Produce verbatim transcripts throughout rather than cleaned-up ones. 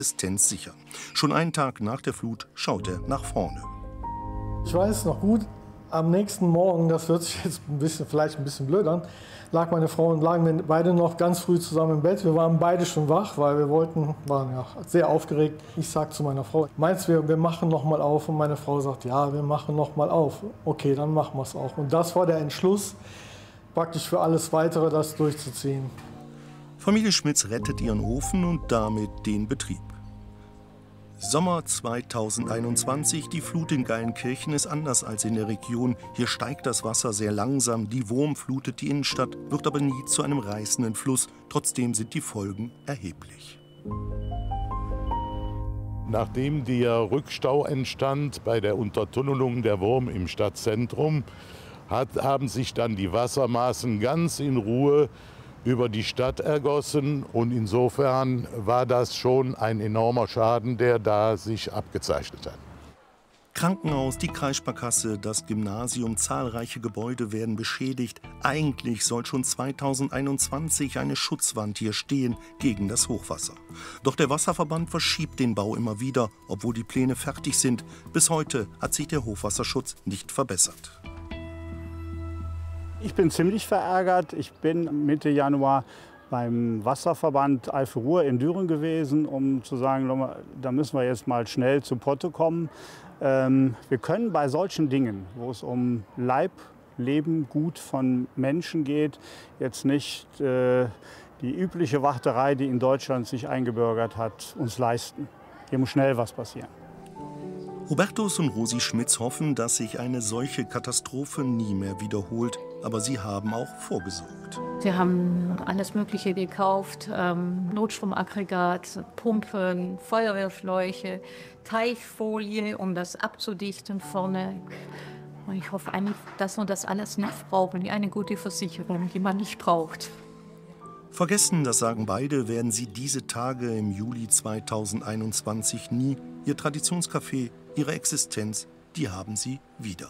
Existenz sichern. Schon einen Tag nach der Flut schaut er nach vorne. Ich weiß noch gut, am nächsten Morgen, das hört sich jetzt ein bisschen, vielleicht ein bisschen blöd an, lag meine Frau und lagen wir beide noch ganz früh zusammen im Bett. Wir waren beide schon wach, weil wir wollten, waren ja sehr aufgeregt. Ich sag zu meiner Frau, meinst du, wir, wir machen noch mal auf? Und meine Frau sagt, ja, wir machen noch mal auf. Okay, dann machen wir es auch. Und das war der Entschluss, praktisch für alles Weitere das durchzuziehen. Familie Schmitz rettet ihren Ofen und damit den Betrieb. Sommer zweitausendeinundzwanzig, die Flut in Geilenkirchen ist anders als in der Region. Hier steigt das Wasser sehr langsam, die Wurm flutet die Innenstadt, wird aber nie zu einem reißenden Fluss. Trotzdem sind die Folgen erheblich. Nachdem der Rückstau entstand bei der Untertunnelung der Wurm im Stadtzentrum, hat, haben sich dann die Wassermaßen ganz in Ruhe über die Stadt ergossen, und insofern war das schon ein enormer Schaden, der da sich abgezeichnet hat. Krankenhaus, die Kreissparkasse, das Gymnasium, zahlreiche Gebäude werden beschädigt. Eigentlich soll schon zweitausendeinundzwanzig eine Schutzwand hier stehen gegen das Hochwasser. Doch der Wasserverband verschiebt den Bau immer wieder, obwohl die Pläne fertig sind. Bis heute hat sich der Hochwasserschutz nicht verbessert. Ich bin ziemlich verärgert. Ich bin Mitte Januar beim Wasserverband Eifel-Ruhr in Düren gewesen, um zu sagen, da müssen wir jetzt mal schnell zu Potte kommen. Ähm, wir können bei solchen Dingen, wo es um Leib, Leben, Gut von Menschen geht, jetzt nicht äh, die übliche Warterei, die in Deutschland sich eingebürgert hat, uns leisten. Hier muss schnell was passieren. Hubertus und Rosi Schmitz hoffen, dass sich eine solche Katastrophe nie mehr wiederholt. Aber sie haben auch vorgesorgt. Sie haben alles Mögliche gekauft, ähm, Notstromaggregat, Pumpen, Feuerwehrschläuche, Teichfolie, um das abzudichten vorne. Und ich hoffe eigentlich, dass wir das alles nicht brauchen. Eine gute Versicherung, die man nicht braucht. Vergessen, das sagen beide, werden sie diese Tage im Juli zweitausendeinundzwanzig nie. Ihr Traditionscafé, ihre Existenz, die haben sie wieder.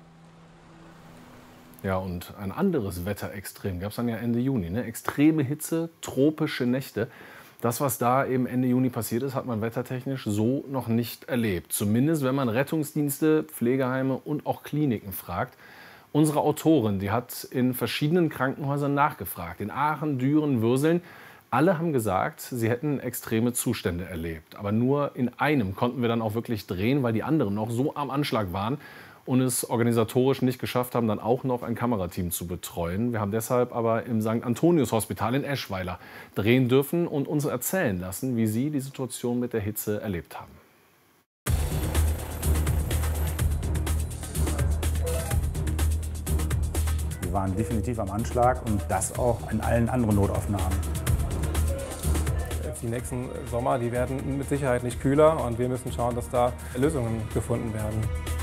Ja, und ein anderes Wetterextrem gab es dann ja Ende Juni. Ne? Extreme Hitze, tropische Nächte. Das, was da eben Ende Juni passiert ist, hat man wettertechnisch so noch nicht erlebt. Zumindest, wenn man Rettungsdienste, Pflegeheime und auch Kliniken fragt. Unsere Autorin, die hat in verschiedenen Krankenhäusern nachgefragt. In Aachen, Düren, Würseln. Alle haben gesagt, sie hätten extreme Zustände erlebt. Aber nur in einem konnten wir dann auch wirklich drehen, weil die anderen noch so am Anschlag waren und es organisatorisch nicht geschafft haben, dann auch noch ein Kamerateam zu betreuen. Wir haben deshalb aber im Sankt Antonius Hospital in Eschweiler drehen dürfen und uns erzählen lassen, wie sie die Situation mit der Hitze erlebt haben. Wir waren definitiv am Anschlag, und das auch in allen anderen Notaufnahmen. Die nächsten Sommer, die werden mit Sicherheit nicht kühler, und wir müssen schauen, dass da Lösungen gefunden werden.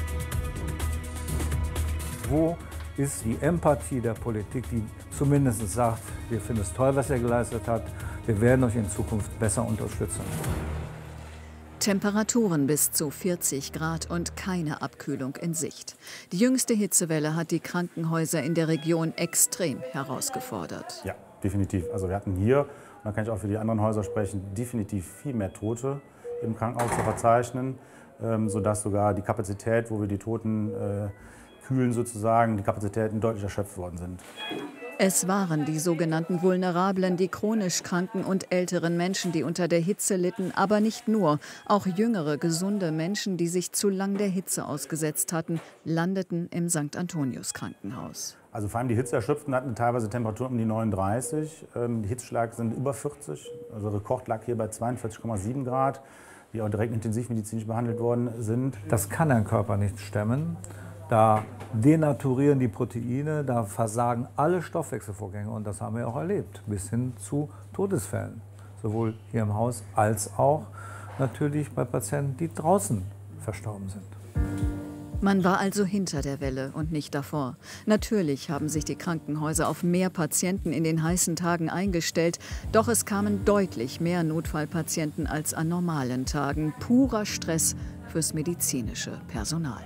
Wo ist die Empathie der Politik, die zumindest sagt, wir finden es toll, was er geleistet hat, wir werden euch in Zukunft besser unterstützen. Temperaturen bis zu vierzig Grad und keine Abkühlung in Sicht. Die jüngste Hitzewelle hat die Krankenhäuser in der Region extrem herausgefordert. Ja, definitiv. Also wir hatten hier, und da kann ich auch für die anderen Häuser sprechen, definitiv viel mehr Tote im Krankenhaus zu verzeichnen, ähm, sodass sogar die Kapazität, wo wir die Toten äh, kühlen sozusagen, die Kapazitäten deutlich erschöpft worden sind. Es waren die sogenannten Vulnerablen, die chronisch kranken und älteren Menschen, die unter der Hitze litten, aber nicht nur. Auch jüngere, gesunde Menschen, die sich zu lang der Hitze ausgesetzt hatten, landeten im Sankt Antonius Krankenhaus. Also vor allem die Hitzeerschöpften hatten teilweise Temperaturen um die neununddreißig. Ähm, die Hitzeschläge sind über vierzig. Also Rekord lag hier bei zweiundvierzig Komma sieben Grad, die auch direkt intensivmedizinisch behandelt worden sind. Das kann ein Körper nicht stemmen. Da denaturieren die Proteine, da versagen alle Stoffwechselvorgänge, und das haben wir auch erlebt, bis hin zu Todesfällen. Sowohl hier im Haus als auch natürlich bei Patienten, die draußen verstorben sind. Man war also hinter der Welle und nicht davor. Natürlich haben sich die Krankenhäuser auf mehr Patienten in den heißen Tagen eingestellt, doch es kamen deutlich mehr Notfallpatienten als an normalen Tagen. Purer Stress fürs medizinische Personal.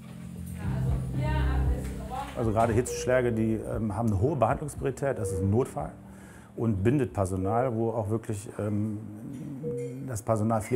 Also gerade Hitzeschläge, die ähm, haben eine hohe Behandlungspriorität, das ist ein Notfall, und bindet Personal, wo auch wirklich ähm, das Personal